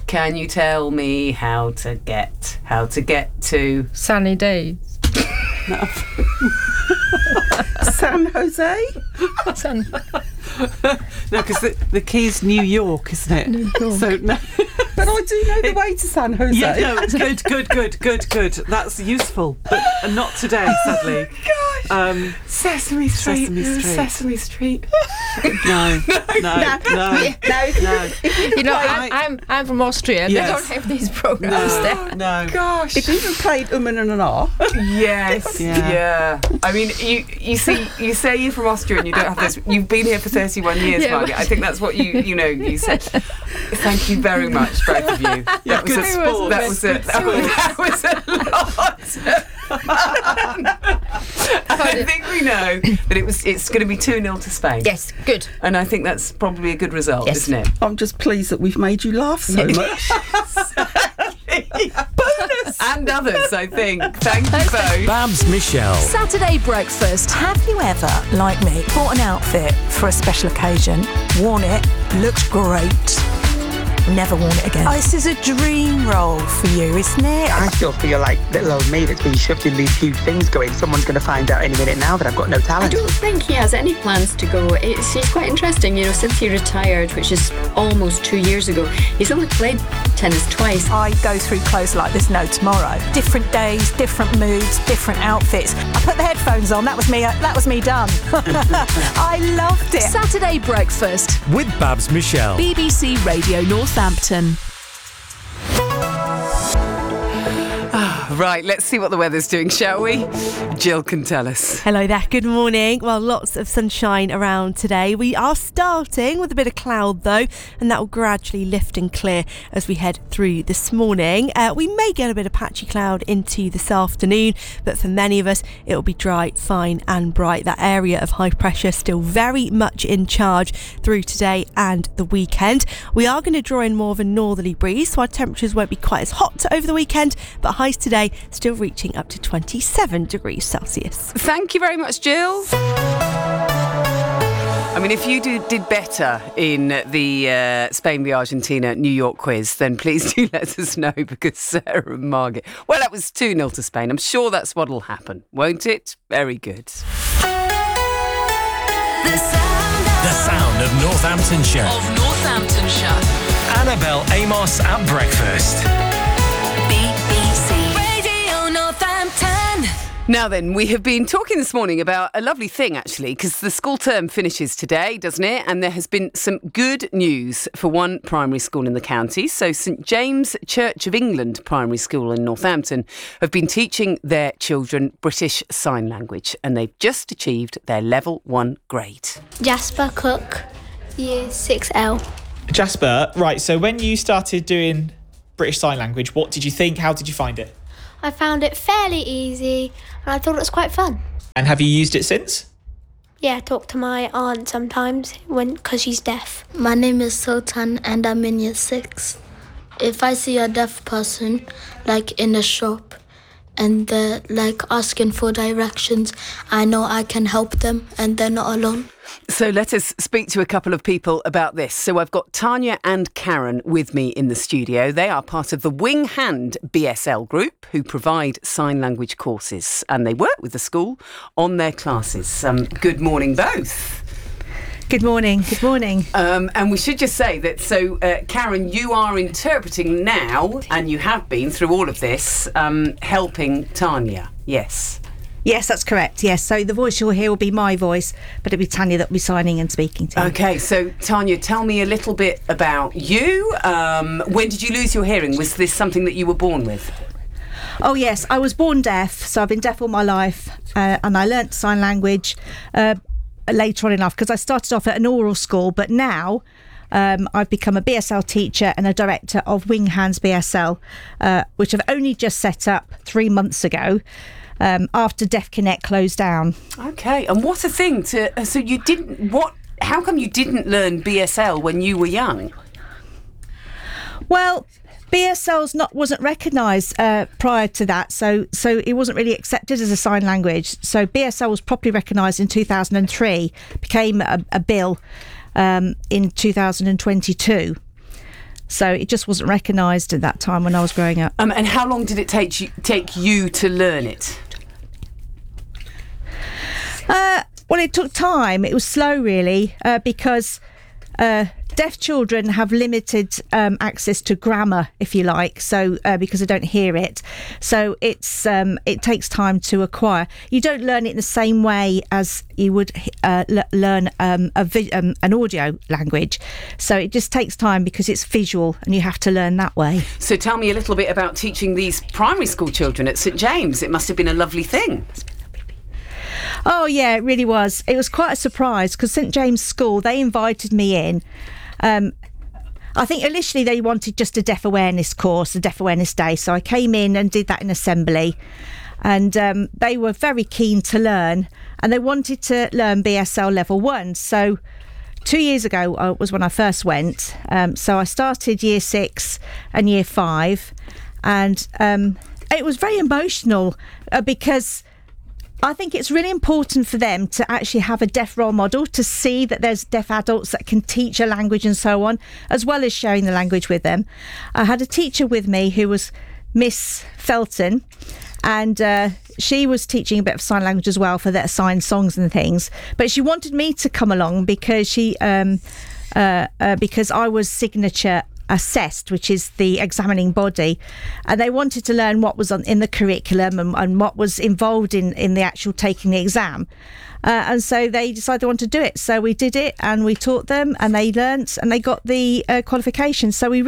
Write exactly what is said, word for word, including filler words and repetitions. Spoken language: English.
Can you tell me how to get, how to get to... Sunny days. No. San Jose? Sun. No, because the, the key's New York, isn't it? New York. So, no. But I do know the way to San Jose. Yeah, no, good, good, good, good, good. That's useful, but not today, sadly. Oh, gosh. Um, Sesame Street. Sesame Street. Sesame Street. no, no, no, no, no. You know, I, I'm I'm from Austria. Yes. They don't have these programs No, there. no. Gosh. If you even played Um and an Ah. Yes, Yeah. yeah. I mean, you you see, you say you're from Austria and you don't have this. You've been here for thirty-one years, Yeah, Margaret. I think that's what you you know. You said. Thank you very much, both of you. Yeah, That was good a sport. That was a that was, that was a lot. I think we know that it was. It's going to be two nil to Spain. Yes, good. And I think that's probably a good result, Yes. isn't it? I'm just pleased that we've made you laugh so much. Bonus! And others, I think. Thank you both. Babs Michelle. Saturday breakfast. Have you ever, like me, bought an outfit for a special occasion, worn it, looked great, never worn it again? Oh, this is a dream role for you, isn't it? I still feel like little old me that's been shoved in these huge things going, someone's going to find out any minute now that I've got no I talent. don't think he has any plans to go. It's, it's quite interesting, you know, since he retired, which is almost two years ago, he's only played tennis twice. I go through clothes like there's no tomorrow. Different days, different moods, different outfits. I put the headphones on, that was me, that was me done. I loved it. Saturday breakfast. With Babs Michelle. B B C Radio Northampton. Right, let's see what the weather's doing, shall we? Jill can tell us. Hello there, good morning. Well, lots of sunshine around today. We are starting with a bit of cloud though, and that will gradually lift and clear as we head through this morning. Uh, we may get a bit of patchy cloud into this afternoon, but for many of us it will be dry, fine and bright. That area of high pressure still very much in charge through today and the weekend. We are going to draw in more of a northerly breeze, so our temperatures won't be quite as hot over the weekend, but highs today still reaching up to twenty-seven degrees Celsius. Thank you very much, Jill. I mean, if you do, did better in the uh, Spain v Argentina New York quiz, then please do let us know, because Sarah and Margaret... Well, that was two nil to Spain. I'm sure that's what'll happen, won't it? Very good. The sound of, The sound of Northamptonshire. of Northamptonshire. Annabelle Amos at breakfast. B B C Radio Northampton. Now then, we have been talking this morning about a lovely thing, actually, because the school term finishes today, doesn't it? And there has been some good news for one primary school in the county. So St James Church of England Primary School in Northampton have been teaching their children British Sign Language, and they've just achieved their level one grade. Jasper Cook, year six L. Jasper, right, so when you started doing British Sign Language, what did you think? How did you find it? I found it fairly easy and I thought it was quite fun. And have you used it since? Yeah, I talk to my aunt sometimes when because she's deaf. My name is Sultan and I'm in year six. If I see a deaf person, like in a shop, and they're like asking for directions, I know I can help them and they're not alone. So let us speak to a couple of people about this. So I've got Tanya and Karen with me in the studio. They are part of the Wing Hand B S L group who provide sign language courses, and they work with the school on their classes. Um, good morning, both. Good morning, good morning. Um, and we should just say that, so uh, Karen, you are interpreting now, and you have been through all of this, um, helping Tanya. Yes. Yes, that's correct. Yes, so the voice you'll hear will be my voice, but it'll be Tanya that will be signing and speaking to. Okay, so Tanya, tell me a little bit about you. Um, when did you lose your hearing? Was this something that you were born with? Oh yes, I was born deaf, so I've been deaf all my life, uh, and I learnt sign language uh, later on in life because I started off at an oral school, but now um, I've become a B S L teacher and a director of Wing Hands B S L, uh, which I've only just set up three months ago. Um, after Deaf Connect closed down. Okay, and what a thing to... So you didn't... What? How come you didn't learn B S L when you were young? Well, B S L's not wasn't recognised uh, prior to that, so so it wasn't really accepted as a sign language. So B S L was properly recognised in two thousand three, became a, a bill um, in two thousand twenty-two. So it just wasn't recognised at that time when I was growing up. Um, and how long did it take you, take you to learn it? Uh, well, it took time. It was slow, really, uh, because uh, deaf children have limited um, access to grammar, if you like, so uh, because they don't hear it. So it's um, it takes time to acquire. You don't learn it in the same way as you would uh, l- learn um, a vi- um, an audio language. So it just takes time because it's visual and you have to learn that way. So tell me a little bit about teaching these primary school children at St James. It must have been a lovely thing. Oh, yeah, it really was. It was quite a surprise because St James School, they invited me in. Um, I think initially they wanted just a deaf awareness course, a deaf awareness day. So I came in and did that in assembly. And um, they were very keen to learn. And they wanted to learn B S L level one. So two years ago uh, was when I first went. Um, so I started year six and year five. And um, it was very emotional uh, because I think it's really important for them to actually have a deaf role model, to see that there's deaf adults that can teach a language and so on, as well as sharing the language with them. I had a teacher with me who was Miss Felton, and uh, she was teaching a bit of sign language as well for their assigned songs and things. But she wanted me to come along because she, um, uh, uh, because I was signature assessed, which is the examining body, and they wanted to learn what was on in the curriculum and, and what was involved in in the actual taking the exam, uh, and so they decided they wanted to do it. So we did it and we taught them and they learnt and they got the uh, qualification. So we